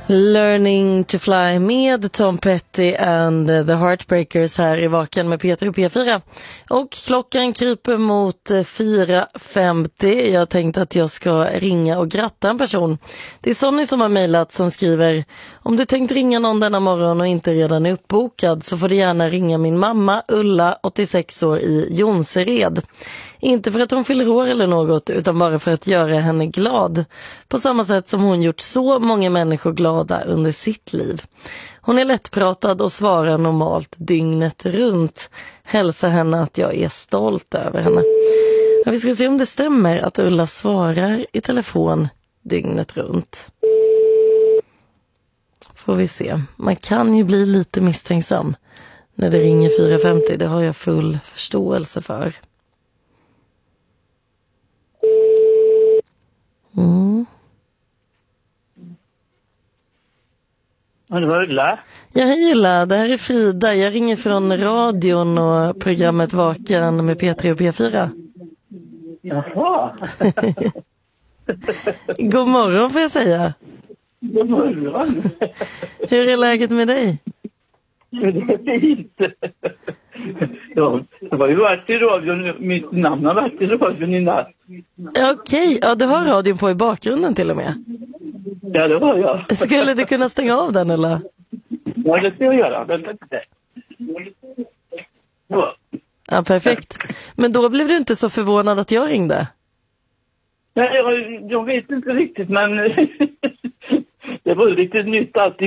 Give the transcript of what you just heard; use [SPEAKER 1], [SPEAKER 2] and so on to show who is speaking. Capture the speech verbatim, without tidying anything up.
[SPEAKER 1] Learning to Fly med Tom Petty and the Heartbreakers här i Vaken med Peter och P fyra. Och klockan kryper mot fyra femtio. Jag tänkte att jag ska ringa och gratta en person. Det är Sonny som har mejlat som skriver: om du tänkt ringa någon denna morgon och inte redan är uppbokad så får du gärna ringa min mamma Ulla, åttiosex år, i Jonsered. Inte för att hon fyller år eller något, utan bara för att göra henne glad. På samma sätt som hon gjort så många människor glada under sitt liv. Hon är lättpratad och svarar normalt dygnet runt. Hälsa henne att jag är stolt över henne. Ja, vi ska se om det stämmer att Ulla svarar i telefon dygnet runt. Får vi se. Man kan ju bli lite misstänksam när det ringer fyra femtio. Det har jag full förståelse för. Mm.
[SPEAKER 2] Ja, det var Ulla.
[SPEAKER 1] Ja, hej Ulla, det här är Frida. Jag ringer från radion och programmet Vaken med P tre och P fyra.
[SPEAKER 2] Jaha.
[SPEAKER 1] God morgon får jag säga.
[SPEAKER 2] God morgon.
[SPEAKER 1] Hur är läget med dig?
[SPEAKER 2] Det är fint. Ja, det var ju varit i radion. Mitt namn har varit i radion i natt.
[SPEAKER 1] Okej, okay. Ja, du har radion på i bakgrunden till och med.
[SPEAKER 2] Ja, det var jag.
[SPEAKER 1] Skulle du kunna stänga av den eller?
[SPEAKER 2] Ja, det ska jag göra. Vänta lite. Ja.
[SPEAKER 1] Ja, perfekt. Men då blev du inte så förvånad att jag ringde?
[SPEAKER 2] Nej, jag, jag vet inte riktigt, men det var lite nytt alltid.